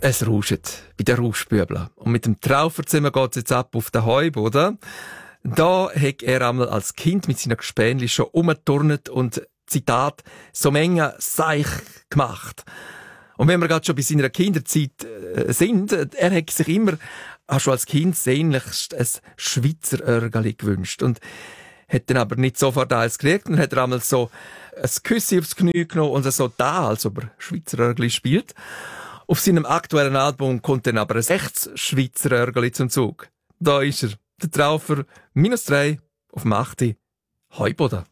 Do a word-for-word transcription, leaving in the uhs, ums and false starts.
Es rauscht bei den Rauschbübeln. Und mit dem Traufer zusammen geht's jetzt ab auf den Heuboden. Da hat er einmal als Kind mit seinen Gespänli schon umgeturnt und, Zitat, so Menge Seich gemacht. Und wenn wir gerade schon bei seiner Kinderzeit äh, sind, er hat sich immer, auch schon als Kind, sehnlichst ein Schweizer Örgeli gewünscht. Und hat dann aber nicht sofort eins gekriegt. Und hat er einmal so ein Küssi aufs Knie genommen und so da, als ob er Schweizer Örgeli spielt. Auf seinem aktuellen Album kommt dann aber ein echtes Schweizer Örgeli zum Zug. Da ist er, der Traufer, minus drei auf dem achten Heuboden.